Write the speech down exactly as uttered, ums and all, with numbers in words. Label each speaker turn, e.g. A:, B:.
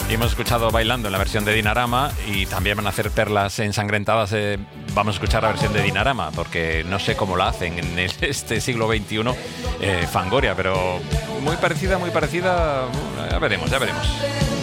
A: Y hemos escuchado Bailando en la versión de Dinarama, y también van a hacer Perlas ensangrentadas. Eh, vamos a escuchar la versión de Dinarama, porque no sé cómo la hacen en el, este siglo veintiuno, eh, Fangoria, pero muy parecida, muy parecida. Ya veremos, ya veremos.